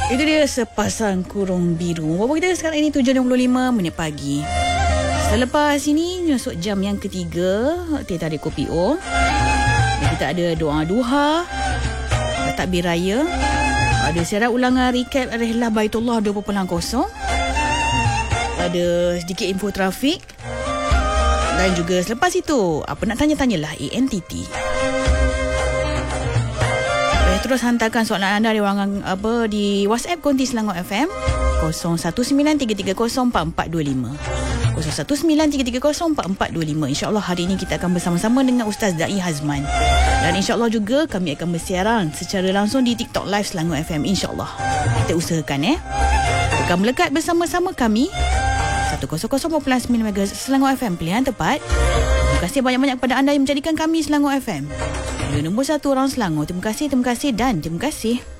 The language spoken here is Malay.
Itu dia Sepasang Kurung Biru. Waktu kita sekarang ini 7.25 minit pagi. Selepas ini masuk jam yang ketiga Teh Tarik Kopi O. Dan kita ada doa duha, takbir raya, ada siaran ulangan recap Rihlah Baitullah 2.0, ada sedikit info trafik, dan juga selepas itu apa nak tanya-tanyalah ANTT. Terus hantarkan soalan anda di ruangan di WhatsApp Konti Selangor FM 0193304425 0193304425. InsyaAllah hari ini kita akan bersama-sama dengan Ustaz Da'i Hazman, dan insyaAllah juga kami akan bersiaran secara langsung di TikTok Live Selangor FM. InsyaAllah kita usahakan akan melekat bersama-sama kami 100.9 MHz Selangor FM, pilihan tepat. Terima kasih banyak-banyak kepada anda yang menjadikan kami Selangor FM nombor 1 orang Selangor. Terima kasih dan terima kasih.